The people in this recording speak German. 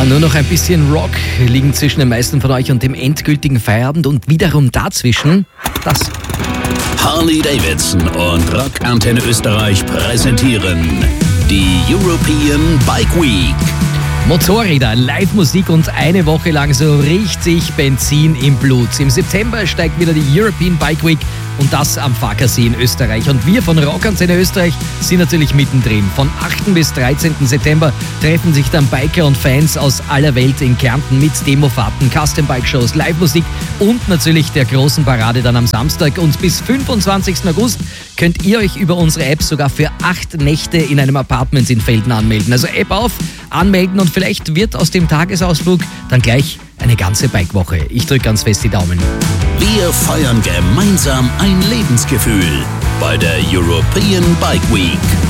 nur noch ein bisschen Rock liegen zwischen den meisten von euch und dem endgültigen Feierabend und wiederum dazwischen das. Harley-Davidson und Rockantenne Österreich präsentieren die European Bike Week. Motorräder, Live-Musik und eine Woche lang so richtig Benzin im Blut. Im September steigt wieder die European Bike Week und das am Fackersee in Österreich. Und wir von Rockantenne Österreich sind natürlich mittendrin. Von 8. bis 13. September treffen sich dann Biker und Fans aus aller Welt in Kärnten mit Demofahrten, Custom-Bike-Shows, Live-Musik und natürlich der großen Parade dann am Samstag. Und bis 25. August könnt ihr euch über unsere App sogar für 8 Nächte in einem Apartment in Felden anmelden. Also App auf, anmelden und vielleicht wird aus dem Tagesausflug dann gleich eine ganze Bikewoche. Ich drücke ganz fest die Daumen. Wir feiern gemeinsam ein Lebensgefühl bei der European Bike Week.